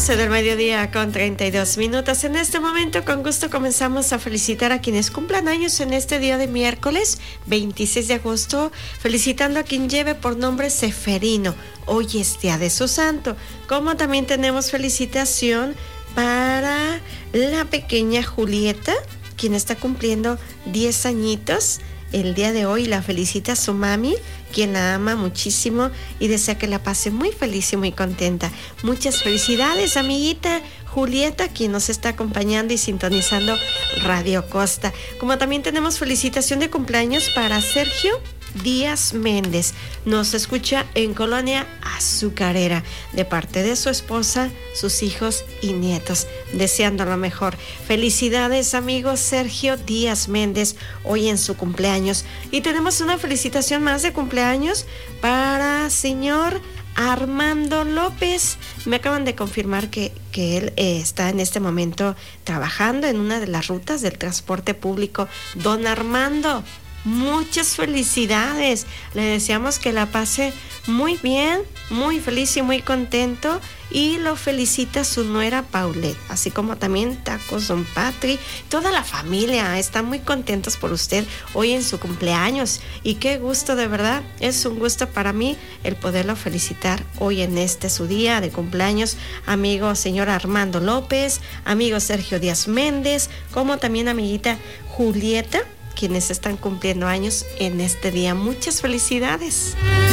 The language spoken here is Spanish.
12 del mediodía con 32 minutos. En este momento, con gusto, comenzamos a felicitar a quienes cumplan años en este día de miércoles 26 de agosto, felicitando a quien lleve por nombre Seferino. Hoy es día de su santo. Como también tenemos felicitación para la pequeña Julieta, quien está cumpliendo 10 añitos. El día de hoy la felicita a su mami, quien la ama muchísimo y desea que la pase muy feliz y muy contenta. Muchas felicidades, amiguita Julieta, quien nos está acompañando y sintonizando Radio Costa. Como también tenemos felicitación de cumpleaños para Sergio Díaz Méndez. Nos escucha en Colonia Azucarera, de parte de su esposa, sus hijos y nietos, deseando lo mejor. Felicidades, amigo Sergio Díaz Méndez, hoy en su cumpleaños. Y tenemos una felicitación más de cumpleaños para señor Armando López. Me acaban de confirmar que él está en este momento trabajando en una de las rutas del transporte público. Don Armando, muchas felicidades. Le deseamos que la pase muy bien, muy feliz y muy contento. Y lo felicita su nuera Paulette, así como también Tacos Don Patri. Toda la familia están muy contentos por usted hoy en su cumpleaños. Y qué gusto, de verdad, es un gusto para mí el poderlo felicitar hoy en este su día de cumpleaños, amigo señor Armando López, amigo Sergio Díaz Méndez, como también amiguita Julieta, quienes están cumpliendo años en este día. Muchas felicidades.